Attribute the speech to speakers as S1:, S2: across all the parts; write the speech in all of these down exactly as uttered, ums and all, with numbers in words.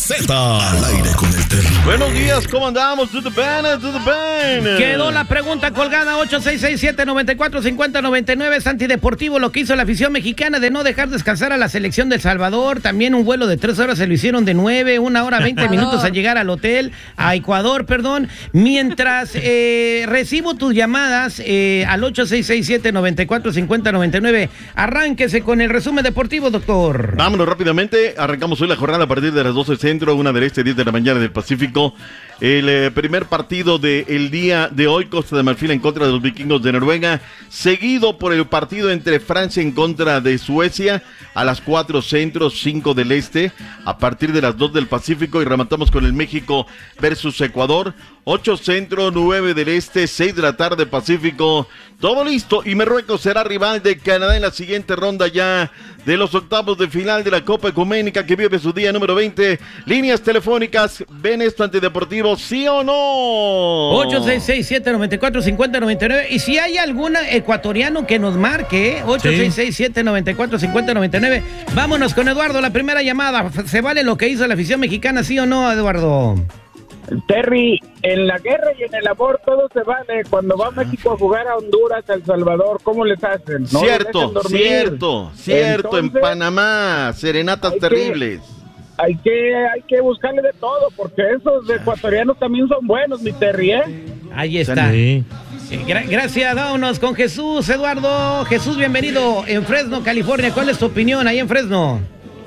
S1: Z. Al aire con el Terry.
S2: Buenos días, ¿cómo andamos? To the band, to the band.
S3: Quedó la pregunta colgada, ocho seis seis siete, nueve cuatro cinco cero, nueve nueve. Es antideportivo lo que hizo la afición mexicana de no dejar descansar a la selección de El Salvador. También un vuelo de tres horas se lo hicieron de nueve, una hora veinte minutos a llegar al hotel, a Ecuador, perdón. Mientras eh, recibo tus llamadas eh, al ocho seis seis siete, nueve cuatro cinco cero, nueve nueve. Arránquese con el resumen deportivo, doctor.
S2: Vámonos rápidamente, arrancamos hoy la jornada a partir de las doce centro, una del este, diez de la mañana del Pacífico. El eh, primer partido del día de hoy, Costa de Marfil en contra de los vikingos de Noruega, seguido por el partido entre Francia en contra de Suecia, a las cuatro centro, cinco del este, a partir de las dos del Pacífico, y rematamos con el México versus Ecuador, ocho centro, nueve del este, seis de la tarde Pacífico, todo listo, y Marruecos será rival de Canadá en la siguiente ronda ya de los octavos de final de la Copa Ecuménica que vive su día número veinte. Líneas telefónicas, ¿ven esto antideportivo, sí o no?
S3: ocho seis seis siete, nueve cuatro cinco cero, nueve nueve. Y si hay algún ecuatoriano que nos marque, ¿eh? ocho seis seis siete, nueve cuatro cinco cero, nueve nueve. Vámonos con Eduardo, la primera llamada. ¿Se vale lo que hizo la afición mexicana, sí o no, Eduardo?
S4: Terry, en la guerra y en el amor todo se vale. Cuando va México a jugar a Honduras, a El Salvador, ¿cómo les hacen? ¿No
S2: cierto, cierto, cierto. Entonces, en Panamá, serenatas
S4: hay
S2: terribles.
S4: Que, hay que hay que buscarle de todo, porque esos ecuatorianos también son buenos, mi Terry, ¿eh?
S3: Ahí está. Sí. Gra gracias, vámonos con Jesús, Eduardo. Jesús, bienvenido en Fresno, California. ¿Cuál es tu opinión ahí en Fresno?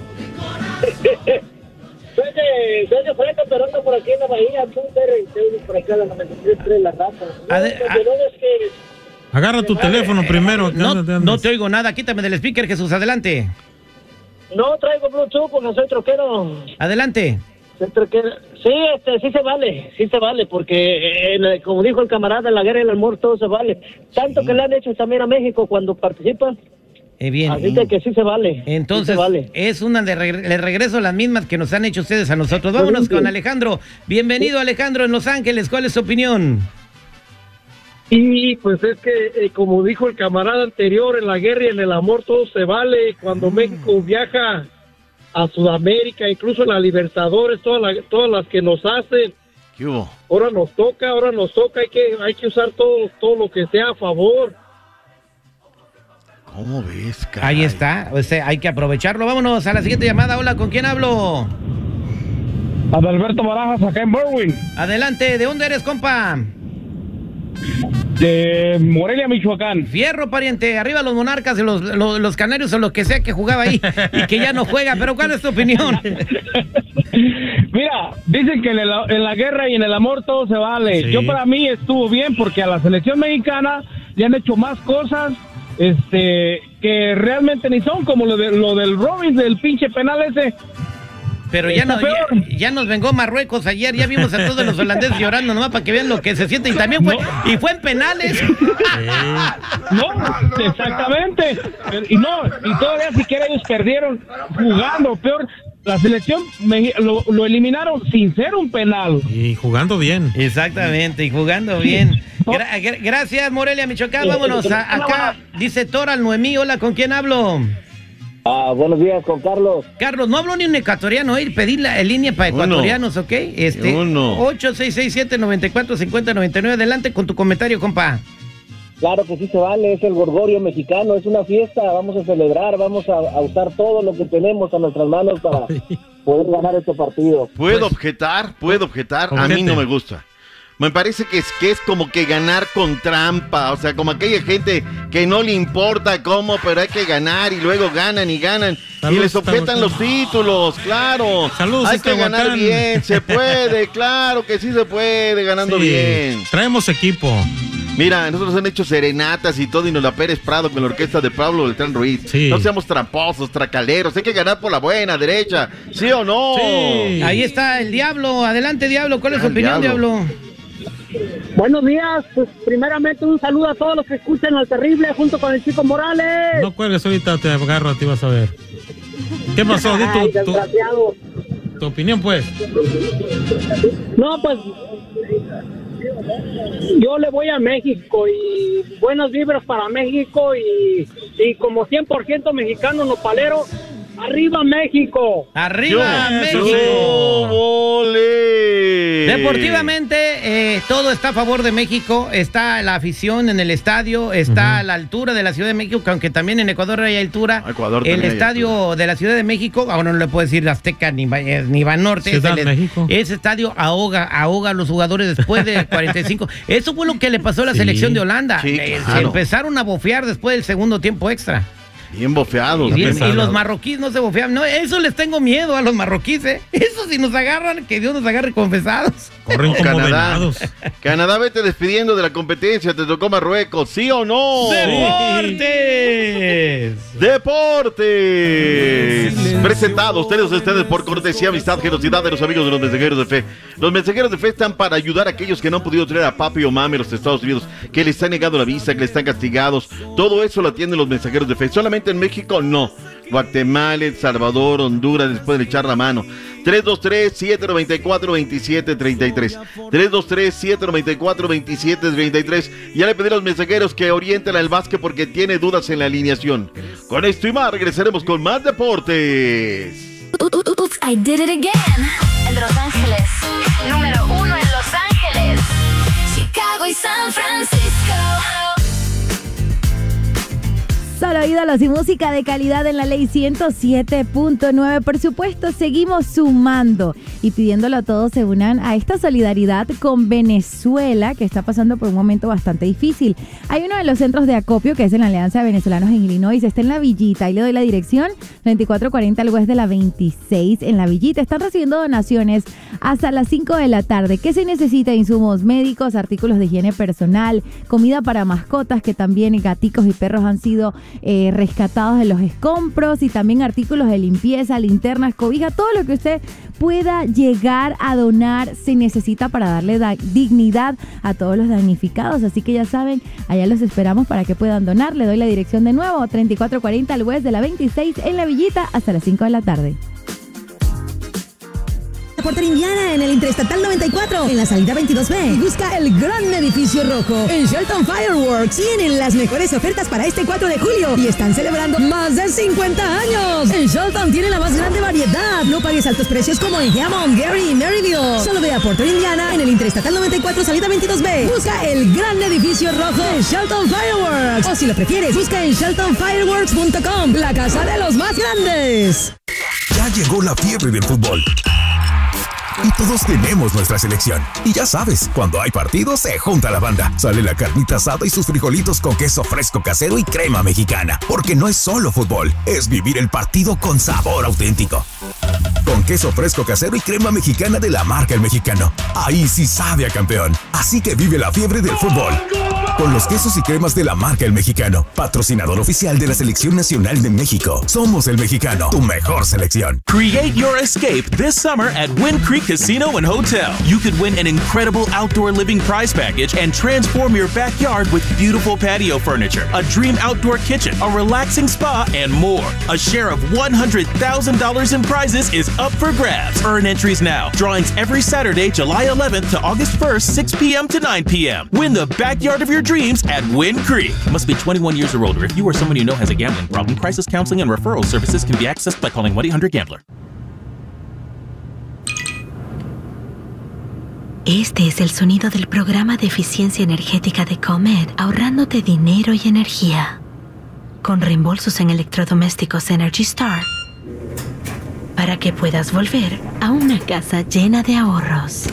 S5: Soy de, soy de Fresno, pero ando por aquí en la bahía, estoy por acá a la noventa y tres tres La Rata. No,
S3: Ade
S5: no, es que
S6: agarra tu teléfono
S3: eh,
S6: primero.
S3: No, no te oigo nada, quítame del speaker, Jesús, adelante.
S5: No traigo Bluetooth porque soy troquero.
S3: Adelante.
S5: Soy troquero. Sí, este, sí se vale, sí se vale, porque eh, como dijo el camarada, en la guerra y el amor todo se vale. Tanto sí. que le han hecho también a México cuando participan.
S3: Eh, bien.
S5: Así que, que sí se vale.
S3: Entonces,
S5: sí se vale.
S3: Es una de regre le regreso las mismas que nos han hecho ustedes a nosotros. Vámonos sí, sí. con Alejandro. Bienvenido, Alejandro, en Los Ángeles. ¿Cuál es tu opinión?
S7: Y pues es que, eh, como dijo el camarada anterior, en la guerra y en el amor todo se vale. Cuando mm. México viaja a Sudamérica, incluso en la Libertadores, todas, la, todas las que nos hacen,
S2: ¿qué hubo?
S7: Ahora nos toca, ahora nos toca, hay que, hay que usar todo, todo lo que sea a favor.
S2: ¿Cómo ves, caray?
S3: Ahí está, o sea, hay que aprovecharlo. Vámonos a la siguiente llamada. Hola, ¿con quién hablo?
S4: Adalberto Barajas, acá en Berwyn.
S3: Adelante, ¿de dónde eres, compa?
S4: De Morelia, Michoacán.
S3: Fierro, pariente, arriba los Monarcas, los, los, los Canarios o lo que sea que jugaba ahí y que ya no juega, pero ¿cuál es tu opinión?
S4: Mira, dicen que en, el, en la guerra y en el amor todo se vale. Sí. Yo para mí estuvo bien porque a la selección mexicana le han hecho más cosas este que realmente ni son, como lo, de, lo del Robin, del pinche penal ese.
S3: Pero ya, no, ya, ya nos vengó Marruecos ayer, ya vimos a todos los holandeses llorando nomás para que vean lo que se siente, y también fue, no. y fue en penales.
S4: No, exactamente. Y no, y todavía siquiera ellos perdieron jugando, peor. La selección me, lo, lo eliminaron sin ser un penal.
S6: Y jugando bien.
S3: Exactamente, y jugando bien. Gra gra gracias, Morelia, Michoacán. Vámonos a, acá. Dice Toral Noemí. Hola, ¿con quién hablo?
S5: Ah, buenos días, con Carlos.
S3: Carlos, no hablo ni un ecuatoriano, ¿eh? Pedí la en línea para ecuatorianos, ¿ok? Este, ocho seis seis siete, nueve cuatro cinco cero, nueve nueve. Adelante con tu comentario, compa.
S5: Claro que sí se vale, es el gorgorio mexicano, es una fiesta, vamos a celebrar, vamos a, a usar todo lo que tenemos a nuestras manos para poder ganar este partido.
S2: ¿Puedo pues, objetar? ¿Puedo objetar? Objete. A mí no me gusta. Me parece que es, que es como que ganar con trampa, o sea, como aquella gente que no le importa cómo, pero hay que ganar y luego ganan y ganan. Salud, y les objetan los títulos, claro.
S6: Salud,
S2: hay que ganar bien, se puede, claro que sí se puede, ganando sí, bien.
S6: Traemos equipo.
S2: Mira, nosotros han hecho serenatas y todo, y nos la Pérez Prado con la orquesta de Pablo Beltrán Ruiz. Sí. No seamos tramposos, tracaleros, hay que ganar por la buena, derecha, ¿sí o no?
S3: Sí. Ahí está el Diablo, adelante Diablo, ¿cuál es tu opinión, Diablo? Diablo?
S5: Buenos días, pues primeramente un saludo a todos los que escuchan al Terrible junto con el Chico Morales.
S6: No cuelgues, ahorita te agarro a ti, vas a ver. ¿Qué pasó? Di tu,
S5: Ay, desgraciado.
S6: Tu, tu opinión, pues.
S5: No, pues yo le voy a México y buenas vibras para México y, y como cien por ciento mexicano nopalero, ¡arriba México!
S3: ¡Arriba
S2: yo,
S3: México!
S2: Yo,
S3: Deportivamente, eh, todo está a favor de México. Está la afición en el estadio, está uh-huh. a la altura de la Ciudad de México, aunque también en Ecuador hay altura. Ecuador el estadio altura. de la Ciudad de México, ahora no le puedo decir Azteca ni, ni Banorte.
S6: Ciudad
S3: ese,
S6: México.
S3: ese estadio ahoga, ahoga a los jugadores después de cuarenta y cinco. Eso fue lo que le pasó a la sí. selección de Holanda. Sí, eh, claro. Se empezaron a bofear después del segundo tiempo extra.
S2: Bien bofeados.
S3: Y, bien, y los marroquíes no se bofean. No, eso les tengo miedo a los marroquíes, ¿eh? Eso si nos agarran, que Dios nos agarre confesados.
S6: Corren como
S2: Canadá.
S6: venados.
S2: Canadá, vete despidiendo de la competencia. Te tocó Marruecos, ¿sí o no?
S3: ¡Deportes!
S2: ¡Deportes! Presentados ustedes, ustedes por cortesía, amistad, generosidad de los amigos de los mensajeros de fe. Los mensajeros de fe están para ayudar a aquellos que no han podido traer a papi o mami a los Estados Unidos, que les han negado la visa, que les están castigados. Todo eso lo atienden los mensajeros de fe. Solamente en México no. Guatemala, El Salvador, Honduras, después de echar la mano. tres dos tres, siete nueve cuatro, dos siete tres tres. tres dos tres, siete nueve cuatro, dos siete tres tres. Ya le pedí a los mensajeros que orienten al básquet porque tiene dudas en la alineación. Con esto y más regresaremos con más deportes.
S8: Oops, I did it again. El de Los Ángeles, número uno en Los Ángeles, Chicago y San Francisco.
S9: Solo ídolos y música de calidad en la ley ciento siete punto nueve. Por supuesto, seguimos sumando y pidiéndole a todos se unan a esta solidaridad con Venezuela, que está pasando por un momento bastante difícil. Hay uno de los centros de acopio, que es en la Alianza de Venezolanos en Illinois, está en La Villita. Y le doy la dirección, veinticuatro cuarenta al West de la veintiséis en La Villita. Están recibiendo donaciones hasta las cinco de la tarde. ¿Qué se necesita? Insumos médicos, artículos de higiene personal, comida para mascotas, que también gaticos y perros han sido Eh, rescatados de los escombros, y también artículos de limpieza, linternas, cobija, todo lo que usted pueda llegar a donar se necesita para darle da- dignidad a todos los damnificados. Así que ya saben, allá los esperamos para que puedan donar. Le doy la dirección de nuevo, treinta y cuatro cuarenta al West de la veintiséis en La Villita hasta las cinco de la tarde.
S10: Porter Indiana en el Interestatal noventa y cuatro, en la salida veintidós B. Y busca el gran edificio rojo. En Shelton Fireworks tienen las mejores ofertas para este cuatro de julio y están celebrando más de cincuenta años. En Shelton tiene la más grande variedad. No pagues altos precios como en Hammond, Gary y Maryville. Solo ve a Porter Indiana en el Interestatal noventa y cuatro, salida veintidós B. Busca el gran edificio rojo en Shelton Fireworks. O si lo prefieres, busca en shelton fireworks punto com, la casa de los más grandes.
S1: Ya llegó la fiebre del fútbol. Y todos tenemos nuestra selección. Y ya sabes, cuando hay partidos se junta la banda. Sale la carnita asada y sus frijolitos con queso fresco casero y crema mexicana. Porque no es solo fútbol, es vivir el partido con sabor auténtico. Con queso fresco casero y crema mexicana de la marca El Mexicano. Ahí sí sabe a campeón. Así que vive la fiebre del fútbol con los quesos y cremas de la marca El Mexicano, patrocinador oficial de la Selección Nacional de México. Somos El Mexicano, tu mejor selección.
S11: Create your escape this summer at Wind Creek Casino and Hotel. You could win an incredible outdoor living prize package and transform your backyard with beautiful patio furniture, a dream outdoor kitchen, a relaxing spa, and more. A share of one hundred thousand dollars in prizes is up for grabs. Earn entries now. Drawings every Saturday, July eleventh to August first, six p.m. to nine p.m. Win the backyard of your dreams at Wind Creek. Must be twenty-one years or older. If you or someone you know has a gambling problem, crisis counseling and referral services can be accessed by calling one eight hundred gambler.
S12: Este es el sonido del programa de eficiencia energética de Comed, ahorrándote dinero y energía. Con reembolsos en electrodomésticos Energy Star, para que puedas volver a una casa llena de ahorros.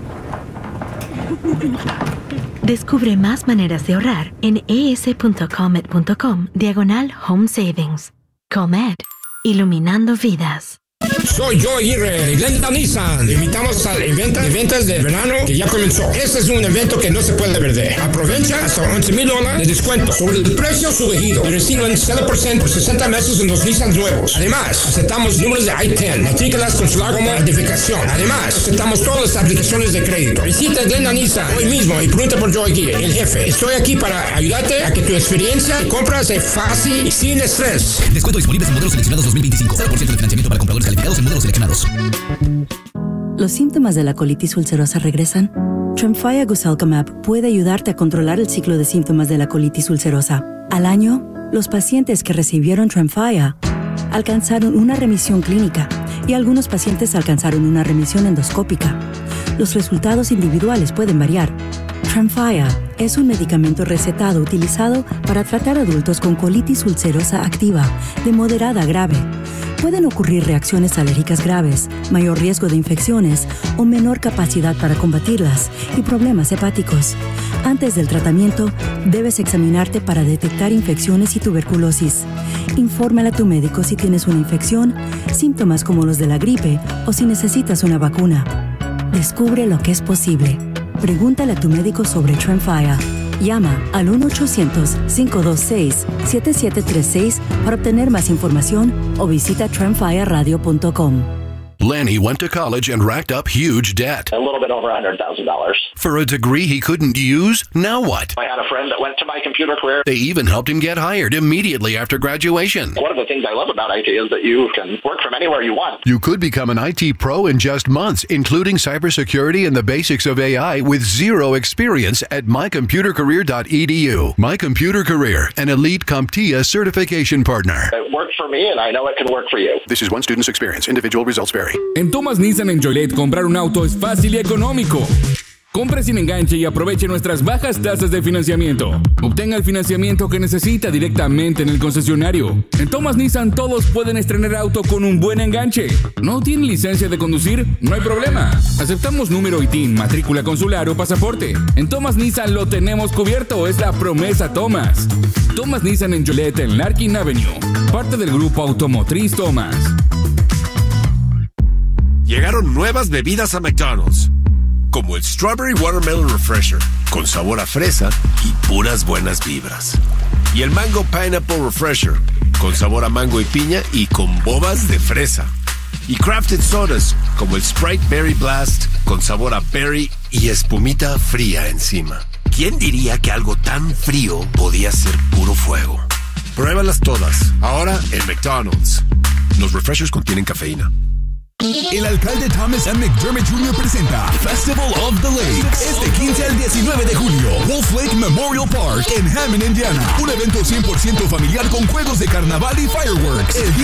S12: Descubre más maneras de ahorrar en es.comed.com diagonal home savings. Comed, iluminando vidas.
S13: Soy Joe Aguirre de Glenda Nissan. Te invitamos al evento de ventas de verano que ya comenzó. Este es un evento que no se puede perder. Aprovecha hasta once mil dólares de descuento sobre el precio sugerido y reciben cero por ciento por sesenta meses en los Nissan nuevos. Además, aceptamos números de I diez, matrículas con su larga identificación. Además, aceptamos todas las aplicaciones de crédito. Visita Glenda Nissan hoy mismo y pregunta por Joe Aguirre, el jefe. Estoy aquí para ayudarte a que tu experiencia de compra sea fácil y sin estrés.
S14: Descuento disponibles en modelos seleccionados dos mil veinticinco. cero por ciento de financiamiento para compradores calificados en modelos seleccionados.
S15: ¿Los síntomas de la colitis ulcerosa regresan? Tremfya Guselkumab puede ayudarte a controlar el ciclo de síntomas de la colitis ulcerosa. Al año, los pacientes que recibieron Tremfya alcanzaron una remisión clínica y algunos pacientes alcanzaron una remisión endoscópica. los resultados individuales pueden variar. Tremfya es un medicamento recetado utilizado para tratar adultos con colitis ulcerosa activa, de moderada a grave. Pueden ocurrir reacciones alérgicas graves, mayor riesgo de infecciones o menor capacidad para combatirlas y problemas hepáticos. Antes del tratamiento, debes examinarte para detectar infecciones y tuberculosis. Infórmale a tu médico si tienes una infección, síntomas como los de la gripe o si necesitas una vacuna. Descubre lo que es posible. Pregúntale a tu médico sobre Tremfya. Llama al uno ochocientos, cinco dos seis, siete siete tres seis para obtener más información o visita tremfya radio punto com.
S16: Lanny went to college and racked up huge debt.
S17: A little bit over one hundred thousand dollars.
S16: For a degree he couldn't use? Now what?
S17: I had a friend that went to My Computer Career.
S16: They even helped him get hired immediately after graduation.
S17: One of the things I love about I T is that you can work from anywhere you want.
S16: You could become an I T pro in just months, including cybersecurity and the basics of A I with zero experience at my computer career dot e d u. My Computer Career, an elite CompTIA certification partner.
S17: It worked for me and I know it can work for you.
S16: This is one student's experience. Individual results vary.
S18: En Thomas Nissan en Joliet, comprar un auto es fácil y económico. Compre sin enganche y aproveche nuestras bajas tasas de financiamiento. Obtenga el financiamiento que necesita directamente en el concesionario. En Thomas Nissan todos pueden estrenar auto con un buen enganche. ¿No tiene licencia de conducir? No hay problema. Aceptamos número I T I N, matrícula consular o pasaporte. En Thomas Nissan lo tenemos cubierto. Es la promesa Thomas. Thomas Nissan en Joliet en Larkin Avenue. Parte del grupo automotriz Thomas.
S19: Llegaron nuevas bebidas a McDonald's, como el Strawberry Watermelon Refresher, con sabor a fresa y puras buenas vibras. Y el Mango Pineapple Refresher, con sabor a mango y piña y con bobas de fresa. Y Crafted Sodas, como el Sprite Berry Blast, con sabor a berry y espumita fría encima. ¿Quién diría que algo tan frío podía ser puro fuego? Pruébalas todas, ahora en McDonald's. Los refreshers contienen cafeína.
S1: El alcalde Thomas M. McDermott junior presenta Festival of the Lakes este quince al diecinueve de julio, Wolf Lake Memorial Park en Hammond, Indiana. Un evento cien por ciento familiar con juegos de carnaval y fireworks. El